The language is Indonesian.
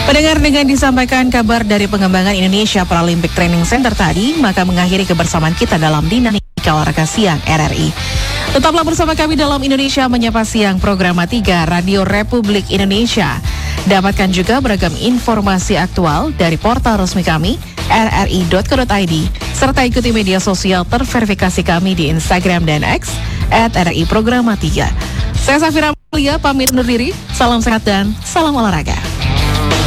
Pendengar, dengan disampaikan kabar dari pengembangan Indonesia Paralympic Training Center tadi, maka mengakhiri kebersamaan kita dalam Dinamika Olahraga Siang RRI. Tetaplah bersama kami dalam Indonesia Menyapa Siang, program 3 Radio Republik Indonesia. Dapatkan juga beragam informasi aktual dari portal resmi kami, rri.co.id, serta ikuti media sosial terverifikasi kami di Instagram dan X, @RRI Programa 3. Saya Safira Malia, pamit undur diri. Salam sehat dan salam olahraga.